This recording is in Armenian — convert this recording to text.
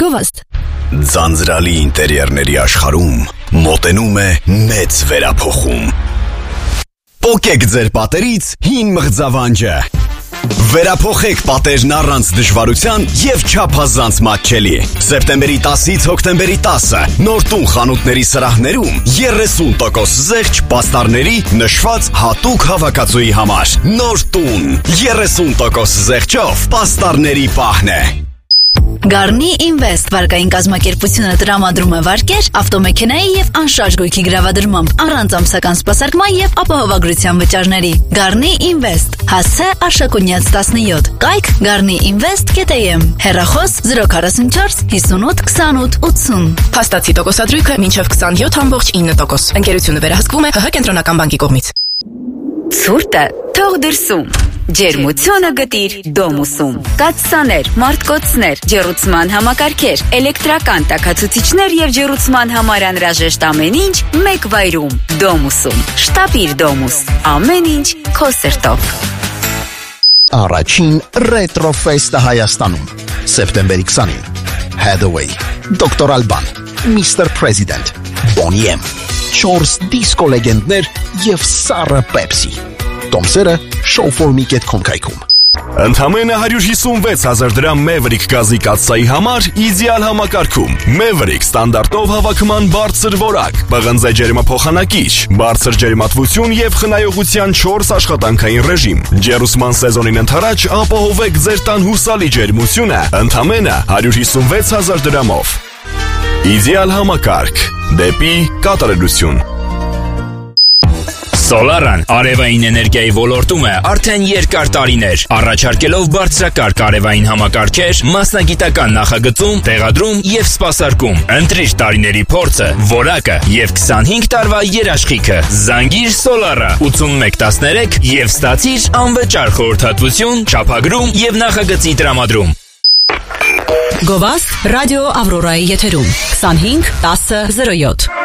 Գովաստ։ Ձանձրալի ինտերիերների աշխարհում մոտենում է մեծ վերափոխում։ Պոկեք ձեր պատերից հին մղձավանջը։ Վերափոխեք պատերն առանց դժվարության եւ չափազանց մատչելի։ Սեպտեմբերի 10-ից հոկտեմբերի 10-ը նոր տուն խանութների սրահներում 30% զեղչ պաստառների նշված հատուկ հավաքածուի համար։ Նոր տուն 30% զեղչով պաստառների պահն է։ Garni Invest վարկային կազմակերպությունը տրամադրում է վարկեր ավտոմեքենայի եւ անշարժ գույքի գրավադրմամբ առանց ամսական սպասարկման եւ ապահովագրության վճարների։ Garni Invest հասցե Արշակունյաց 17 կայք garniinvest.am հեռախոս 044 58 28 80 Փաստացի տոկոսադրույքը մինչև 27.9%։ Ընկերությունը վերահսկվում է ՀՀ կենտրոնական բանկի կողմից։ Ցուրտը թող դրսում։ Ջերմությունը գտիր Դոմուսում։ Կաթսաներ, մարտկոցներ, ջեռուցման համակարգեր, էլեկտրական տաքացուցիչներ եւ ջեռուցման համար անհրաժեշտ ամեն ինչ մեկ վայրում։ Դոմուսում։ Շտապիր Դոմուս։ Ամեն ինչ քո սրտով։ Առաջին ռետրոֆեստը Հայաստանում սեպտեմբերի 20-ին Hathaway, Dr. Alban, Mr. President, Boney M, 4 դիսկո լեգենդներ եւ սառը Pepsi։ Տոմսերը showforme.com կայքում։ Ընդամենը 156,000 դրամ Maverick գազի կաթսայի համար իդեալ համակարգում։ Maverick ստանդարտով հավաքման բարձր որակ, պղնձե ջերմափոխանակիչ, բարձր ջերմատվություն եւ խնայողության 4 աշխատանքային ռեժիմ։ Ջեռուցման սեզոնին ընդառաջ ապահովեք ձեր տան հուսալի ջերմությունը ընդամենը 156,000 դրամով։ Իդեալ համակարգ դեպի կատարելություն։ Սոլարան արևային էներգիայի ոլորտում է արդեն երկար տարիներ, առաջարկելով բարձրակարգ արևային համակարգեր, մասնագիտական նախագծում, տեղադրում եւ սպասարկում։ Ընտրիր տարիների փորձը, որակը եւ 25 տարվա երաշխիքը։ Զանգիր Սոլարա 8113 եւ ստացիր անվճար խորհրդատվություն, չափագրում եւ նախագծի տրամադրում։ Գովաստ ռադիո Ավրորայի եթերում 25 10 07